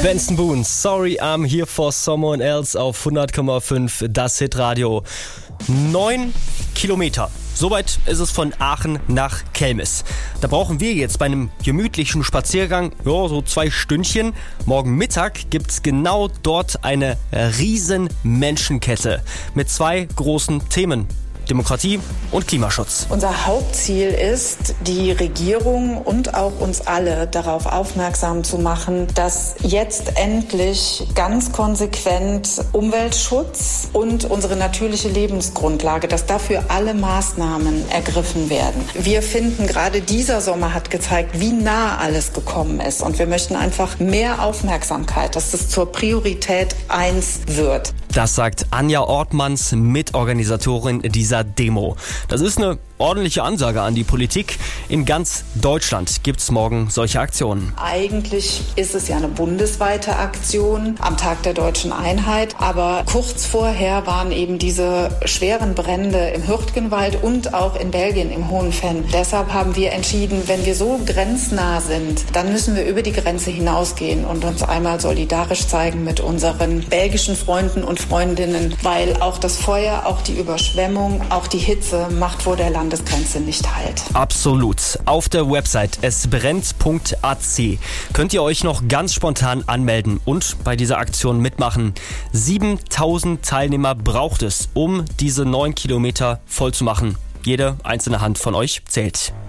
Benson Boone, Sorry I'm Here for Someone Else auf 100,5, das Hitradio. 9 Kilometer. Soweit ist es von Aachen nach Kelmis. Da brauchen wir jetzt bei einem gemütlichen Spaziergang so 2 Stündchen. Morgen Mittag gibt's genau dort eine riesen Menschenkette mit 2 großen Themen. Demokratie und Klimaschutz. Unser Hauptziel ist, die Regierung und auch uns alle darauf aufmerksam zu machen, dass jetzt endlich ganz konsequent Umweltschutz und unsere natürliche Lebensgrundlage, dass dafür alle Maßnahmen ergriffen werden. Wir finden, gerade dieser Sommer hat gezeigt, wie nah alles gekommen ist. Und wir möchten einfach mehr Aufmerksamkeit, dass es zur Priorität 1 wird. Das sagt Anja Ortmanns, Mitorganisatorin dieser Demo. Das ist eine ordentliche Ansage an die Politik. In ganz Deutschland gibt's morgen solche Aktionen. Eigentlich ist es ja eine bundesweite Aktion am Tag der Deutschen Einheit. Aber kurz vorher waren eben diese schweren Brände im Hürtgenwald und auch in Belgien im Hohenfenn. Deshalb haben wir entschieden, wenn wir so grenznah sind, dann müssen wir über die Grenze hinausgehen und uns einmal solidarisch zeigen mit unseren belgischen Freunden und Freundinnen, weil auch das Feuer, auch die Überschwemmung, auch die Hitze macht vor der Landesgrenze nicht halt. Absolut. Auf der Website esbrennt.ac könnt ihr euch noch ganz spontan anmelden und bei dieser Aktion mitmachen. 7.000 Teilnehmer braucht es, um diese 9 Kilometer voll zu machen. Jede einzelne Hand von euch zählt.